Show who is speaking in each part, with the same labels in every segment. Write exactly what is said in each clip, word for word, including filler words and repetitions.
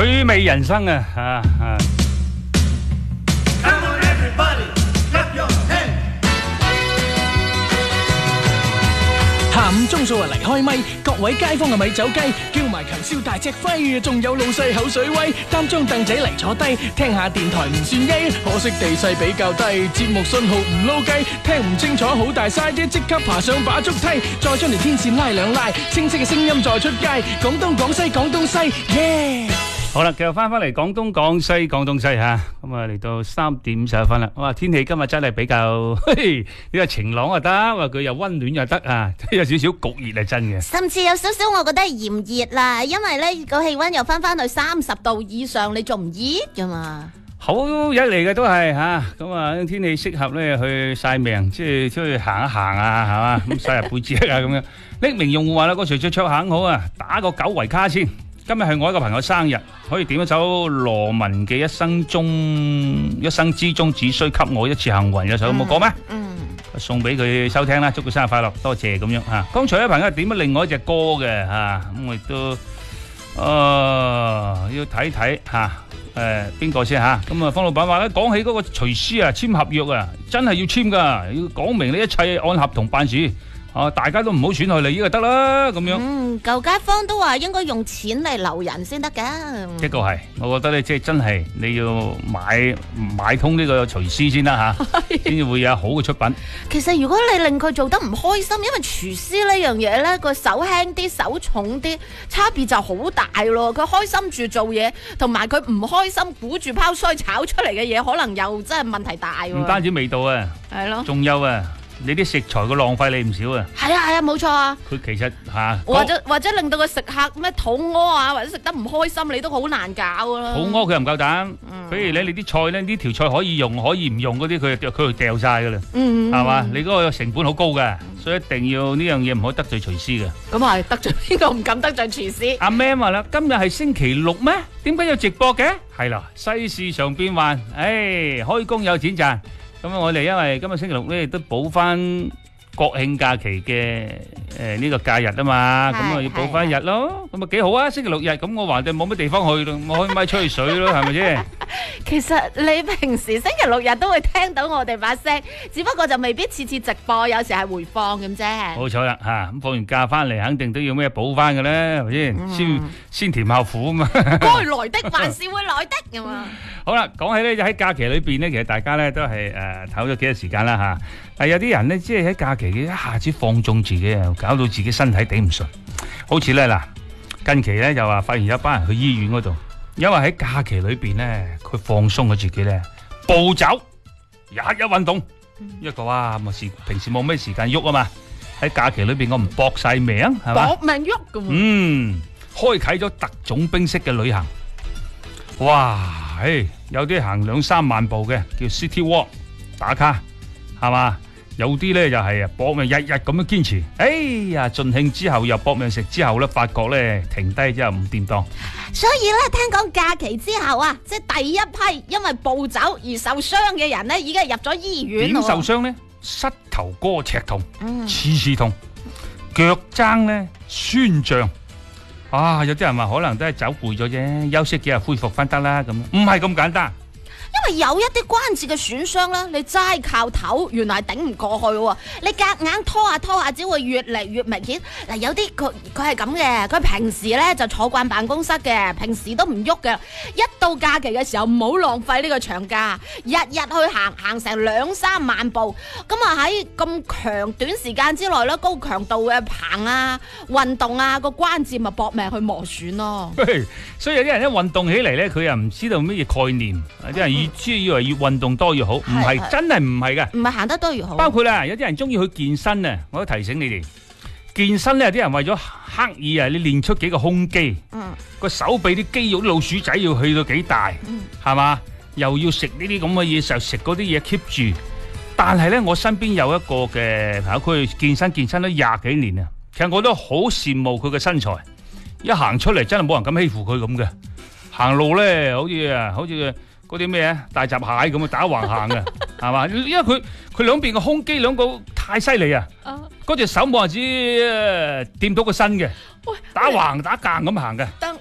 Speaker 1: 趣味人生啊！啊啊！
Speaker 2: 下午鐘數啊嚟開咪，各位街坊啊咪走雞，叫埋球少大隻揮，仲有老細口水威，擔張凳仔嚟坐低，聽下電台唔算曳，可惜地勢比較低，節目信號唔撈雞，聽唔清楚好大嘥啫，即刻爬上把竹梯，再將條天線拉兩拉，清晰嘅聲音再出街，廣東廣西廣東西，耶！
Speaker 1: 好啦，繼續翻翻嚟廣東廣西廣東西吓，咁啊嚟到三點五十一分啦。哇，天氣今日真係比較，嘿，呢個晴朗又得，話佢又溫暖又得啊，有少少焗熱係真嘅。
Speaker 3: 甚至有少少我覺得係炎熱啦，因為咧個氣溫又翻翻去三十度以上，你仲唔熱噶嘛？
Speaker 1: 好日嚟嘅都係吓，咁啊天氣適合咧去曬命，即係出去行一行啊，係嘛，咁曬下背脊啊咁樣。匿名用戶話啦，個徐卓卓肯好啊，打個九維卡先。今日係我一個朋友生日，可以點一首羅文嘅一生中一生之中只需給我一次幸運，有首有冇講咩？嗯，送俾佢收聽啦，祝佢生日快樂，多謝咁樣吓。剛才有朋友點咗另外一隻歌嘅吓，咁我亦都誒要睇睇吓，誒邊個先吓？咁啊，方老闆話咧，講起嗰個廚師啊，簽合約啊，真係要簽噶，要講明你一切按合同辦事。哦，大家都唔好損害利益就得啦，咁樣。
Speaker 3: 嗯，舊街坊都話應該用錢嚟留人先得噶。
Speaker 1: 一個係，我覺得咧，即係真係你要買買通呢個廚師先得吓，先至會有好嘅出品。
Speaker 3: 其實如果你令佢做得唔開心，因為廚師呢樣嘢咧，個手輕啲，手重啲，差別就好大咯。佢開心住做嘢，同埋佢唔開心估住拋腮炒出嚟嘅嘢，可能又真係問題大。
Speaker 1: 唔單止味道啊，係咯，仲有啊。你啲食材嘅浪費你唔少啊！係
Speaker 3: 啊係啊，冇錯啊！
Speaker 1: 佢其實吓，
Speaker 3: 或者或者令到個食客咩肚屙啊，或者食得唔開心，你都好難搞噶啦。
Speaker 1: 肚屙佢又唔夠膽，譬如咧你啲菜咧，呢條菜可以用可以唔用嗰啲，佢佢就掉晒噶啦，係嘛？你嗰個成本好高嘅，所以一定要呢樣嘢唔可以得罪廚師嘅。
Speaker 3: 咁係得罪邊個唔敢得罪廚師？
Speaker 1: 阿 Man 話啦，今日係星期六咩？點解有直播嘅？係啦，世事常變幻，唉，開工有錢賺。咁啊！我哋因為今日星期六咧，都補翻國慶假期嘅誒呢個假日啊嘛，咁啊要補翻一日咯，咁啊幾好啊！星期六日咁我橫掂冇乜地方去咯，我開咪吹水咯，係咪先？
Speaker 3: 其實你平時星期六日都會聽到我哋把聲，只不過就未必次次直播，有時係回放咁啫。冇
Speaker 1: 錯啦，嚇咁放完假翻嚟，肯定都要咩補翻嘅咧，係咪先？先先甜後苦啊嘛。該
Speaker 3: 來的還是會來的咁啊！
Speaker 1: 好啦，講起咧就喺假期裏邊咧，其實大家咧都係誒唞咗幾多時間啦嚇。但係有啲人咧，即係喺假期嘅一下子放縱自己啊，搞到自己身體頂唔順。好似咧嗱，近期咧又話發現有一班人去醫院嗰度，因為喺假期裏邊咧，佢放鬆咗自己咧，暴走，日日運動。一個哇，咪時平時冇咩時間喐啊嘛，喺假期裏邊我唔搏晒命係嘛，
Speaker 3: 搏命喐㗎。
Speaker 1: 嗯，開啟咗特種兵式嘅旅行。哇！誒，有啲行兩三萬步嘅叫 City Walk 打卡，係嘛？有啲咧就係啊搏命日日咁樣堅持。哎呀，盡興之後又搏命食之後咧，發覺咧停低之後唔掂當。
Speaker 3: 所以咧，聽講假期之後啊，即係第一批因為暴走而受傷嘅人咧，已經係入咗醫院。
Speaker 1: 點受傷咧？膝頭哥赤痛，刺刺痛，腳踭咧酸脹。啊！有啲人話可能都係走攰咗啫，休息幾日恢復翻得啦，咁唔係咁簡單。
Speaker 3: 因為有一啲關節嘅損傷啦，你齋靠唞，原來係頂唔過去喎。你夾硬拖下拖下，只會越嚟越明顯。嗱，有啲佢佢係咁嘅，佢平時咧就坐慣辦公室嘅，平時都唔喐嘅。一到假期嘅時候，唔好浪費呢個長假，日日去行行成兩三萬步。咁啊喺咁長短時間之內咧，高強度嘅行啊、運動啊，個關節咪搏命去磨損咯。
Speaker 1: 所以有啲人一運動起嚟咧，佢又唔知道咩嘢概念，有啲人越知以為越運動多越好，唔係真係唔係嘅，
Speaker 3: 唔係行得多越好。
Speaker 1: 包括啦，有啲人中意去健身啊，我都提醒你哋，健身咧有啲人為咗刻意啊，你練出幾個胸肌，嗯，個手臂啲肌肉啲老鼠仔要去到幾大，嗯，係嘛，又要食呢啲咁嘅嘢，就食嗰啲嘢 keep 住。但係咧，我身邊有一個嘅朋友，佢健身健身咗廿幾年啊，其實我都好羨慕佢嘅身材，一行出嚟真係冇人敢欺負佢咁嘅，行路咧好似啊，好似。嗰啲咩啊，大閘蟹咁啊，打橫行嘅，係嘛？因為佢佢兩邊嘅胸肌兩個太犀利啊！嗰隻手冇人知掂到個身嘅，打橫打橫咁行嘅。
Speaker 3: 但但我好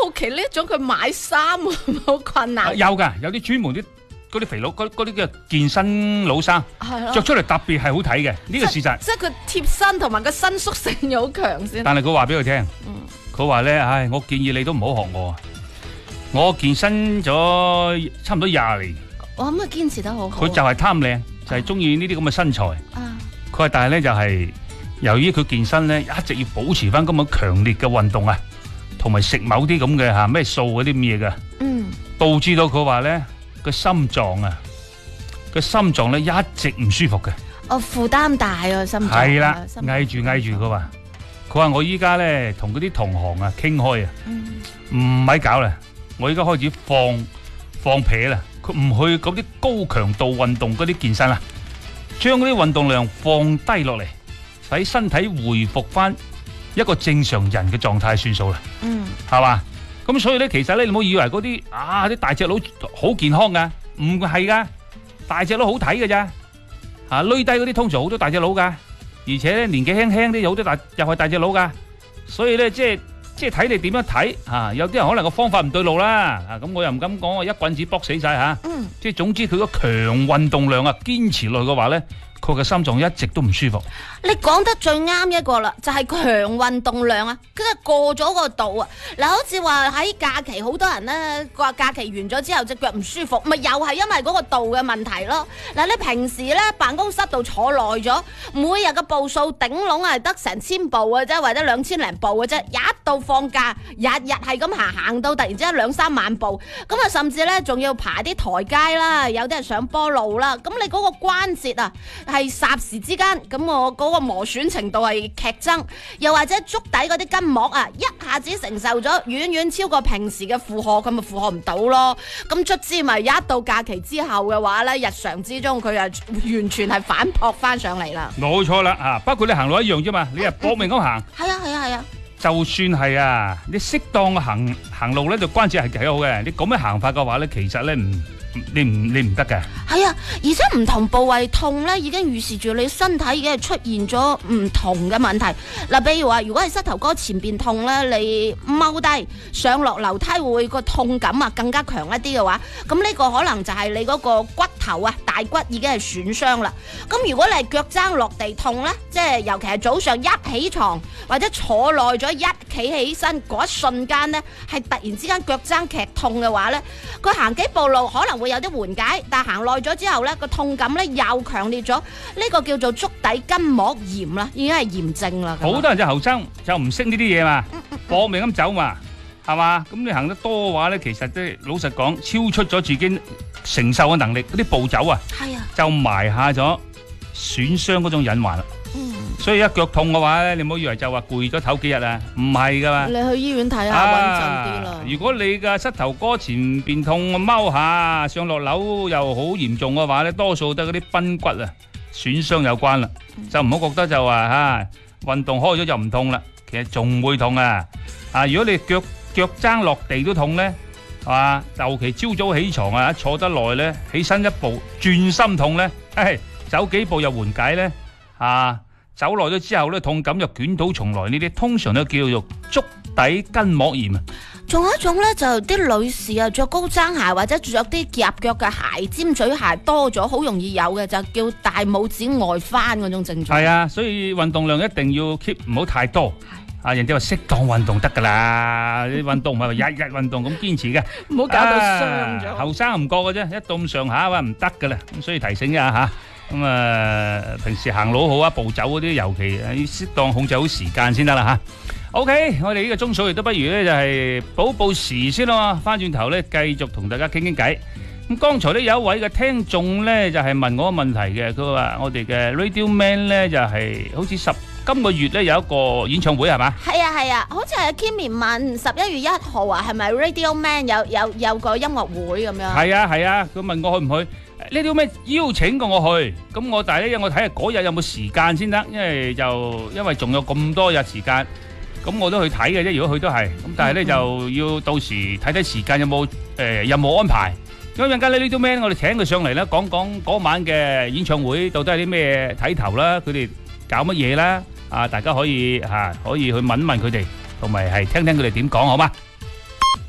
Speaker 3: 好奇呢種佢買衫會唔會好困難？
Speaker 1: 有㗎，有啲專門啲嗰啲肥佬，嗰嗰啲叫健身佬衫，
Speaker 3: 係咯，
Speaker 1: 着出嚟特別係好睇嘅，呢個事實。
Speaker 3: 即係佢貼身同埋個伸縮性又好強先。
Speaker 1: 但係佢話俾佢聽，佢話咧，唉，我建議你都唔好學我啊！我健身咗差唔多廿年，
Speaker 3: 我諗佢堅持得好好。
Speaker 1: 佢就係貪靚，就係中意呢啲咁嘅身材。
Speaker 3: 啊，
Speaker 1: 佢話但係咧就係由於佢健身咧，一直要保持翻咁樣強烈嘅運動啊，同埋食某啲咁嘅吓咩素嗰啲咁嘢嘅，
Speaker 3: 嗯，
Speaker 1: 導致到佢話咧個心臟啊，個心臟咧一直唔舒服嘅。
Speaker 3: 哦，負擔大啊，心臟
Speaker 1: 係啦，
Speaker 3: 心臟
Speaker 1: 翳住翳住佢話，佢話我依家咧同嗰啲同行啊傾開啊，唔咪搞啦，我依家開始放放屁啦，佢唔去嗰啲高強度運動嗰啲健身啦，將嗰啲運動量放低落嚟，使身體回復翻一個正常人嘅狀態算數啦，
Speaker 3: 嗯，
Speaker 1: 係嘛？咁所以咧，其實咧，你唔好以為嗰啲啊啲大隻佬好健康噶，唔係噶，大隻佬好睇噶咋。啊，累低嗰啲通常好多大隻佬噶，而且咧年紀輕輕啲有好多大又係大隻佬噶，所以咧即係即係睇你點樣睇吓，有啲人可能個方法唔對路啦，啊咁我又唔敢講我一棍子卜死晒吓，
Speaker 3: 嗯，
Speaker 1: 即係總之佢個強運動量啊堅持落去嘅話咧，佢嘅心臟一直都唔舒服。
Speaker 3: 你講得最啱一個啦，就係強運動量啊，跟住過咗個度啊。嗱，好似話喺假期，好多人咧話假期完咗之後隻腳唔舒服，咪又係因為嗰個度嘅問題咯。嗱，你平時咧辦公室度坐耐咗，每日嘅步數頂籠係得成千步嘅啫，或者兩千零步嘅啫。一到放假，日日係咁行，行到突然之間兩三萬步，咁啊甚至咧仲要爬啲台階啦，有啲人上坡路啦，咁你嗰個關節啊係霎時之間，咁我嗰個磨損程度係劇增，又或者足底嗰啲筋膜啊，一下子承受咗遠遠超過平時嘅負荷，佢咪負荷唔到咯。咁卒之咪一到假期之後嘅話咧，日常之中佢啊完全係反撲翻上嚟啦。
Speaker 1: 冇錯啦，啊，包括你行路一樣啫嘛，你係搏命咁行。
Speaker 3: 係啊係啊係啊。
Speaker 1: 就算係啊，你適當嘅行行路咧，就關節係幾好嘅。你咁樣行法嘅話咧，其實咧唔你唔你唔得嘅。
Speaker 3: 係啊，而且唔同部位痛咧，已經預示住你身體已經係出現咗唔同嘅問題。嗱，比如話，如果係膝頭哥前邊痛咧，你踎低上落樓梯會個痛感啊更加強一啲嘅話，咁呢個可能就係你嗰個骨頭啊大骨已經係損傷啦。咁如果你係腳踭落地痛咧，即係尤其係早上一起床或者坐耐咗一企起身嗰一瞬間咧，係突然之間腳踭劇痛嘅話咧，佢行幾步路可能會有啲緩解，但係行耐咗之後咧，個痛感咧又強烈咗，呢個叫做足底筋膜炎啦，已經係炎症啦。
Speaker 1: 好多人就後生就唔識呢啲嘢嘛，搏命咁走嘛，係嘛？咁你行得多嘅話咧，其實即係老實講，超出咗自己承受嘅能力，嗰啲步走啊，
Speaker 3: 係啊，
Speaker 1: 就埋下咗損傷嗰種隱患啦。
Speaker 3: 嗯，
Speaker 1: 所以一腳痛嘅話咧，你唔好以為就話攰咗唞幾日啊，唔係噶嘛。
Speaker 3: 你去醫院睇下穩陣啲啦。
Speaker 1: 如果你嘅膝頭哥前邊痛，踎下上落樓又好嚴重嘅話咧，多數都係嗰啲髕骨啊損傷有關啦。就唔好覺得就話吓運動開咗就唔痛啦，其實仲會痛啊。啊，如果你腳腳踭落地都痛咧，係嘛？尤其朝早起床啊，坐得耐咧，起身一步轉心痛咧，嘿，走幾步又緩解咧，啊，走耐咗之後咧，痛感又捲土重來，呢啲通常都叫做足底筋膜炎啊。
Speaker 3: 仲有一種咧，就啲女士啊，着高踭鞋或者着啲夾腳嘅鞋、尖嘴鞋多咗，好容易有嘅就叫大拇指外翻嗰種症狀。
Speaker 1: 係啊，所以運動量一定要 keep 唔好太多。啊，人哋話適當運動得噶啦，啲運動唔係話日日運動咁堅持嘅，
Speaker 3: 唔好搞到傷咗。
Speaker 1: 後生唔覺嘅啫，一到咁上下話唔得噶啦，咁所以提醒一下吓。咁啊，平時行路好啊，步走嗰啲，尤其要適當控制好時間先得啦吓。OK，我哋呢個鐘數亦都不如咧，就係補報時先咯。翻轉頭咧，繼續同大家傾傾偈。咁剛才咧有一位嘅聽眾咧，就係問我個問題嘅，佢話我哋嘅 Radio Man 咧就係好似十今個月咧有一個演唱會係嘛？
Speaker 3: 係啊係啊，好似係 Kimmy 問十一月一號啊，係咪 Radio Man 有有有個音樂會咁樣？
Speaker 1: 係啊係啊，佢問我去唔去？呢啲咩邀請過我去，咁我但係咧，我睇下嗰日有冇時間先得，因為就因為仲有咁多日時間，咁我都去睇嘅啫。如果去都係，咁但係咧就要到時睇睇時間有冇誒有冇安排。咁陣間呢 Radio Man 我哋請佢上嚟咧，講講嗰晚嘅演唱會到底係啲咩睇頭啦，佢哋搞乜嘢啦？啊，大家可以嚇可以去問問佢哋，同埋係聽聽佢哋點講好嗎？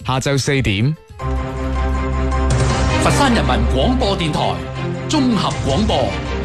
Speaker 4: 下晝四點。
Speaker 5: 佛山人民廣播電台綜合廣播。